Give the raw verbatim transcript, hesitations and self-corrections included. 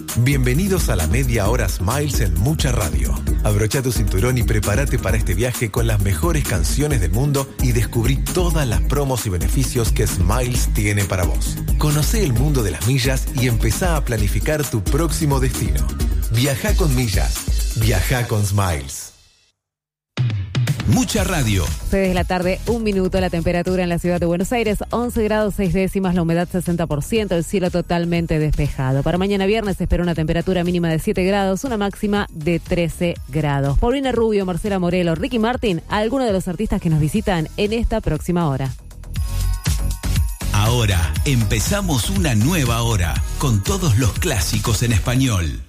Bienvenidos a la media hora Smiles en Mucha Radio. Abrocha tu cinturón y prepárate para este viaje con las mejores canciones del mundo y descubrí todas las promos y beneficios que Smiles tiene para vos. Conocé el mundo de las millas y empezá a planificar tu próximo destino. Viajá con millas. Viajá con Smiles. Mucha Radio. seis de la tarde, un minuto, la temperatura en la ciudad de Buenos Aires, once grados seis décimas, la humedad sesenta por ciento, el cielo totalmente despejado. Para mañana viernes se espera una temperatura mínima de siete grados, una máxima de trece grados. Paulina Rubio, Marcela Morelo, Ricky Martin, algunos de los artistas que nos visitan en esta próxima hora. Ahora empezamos una nueva hora con todos los clásicos en español.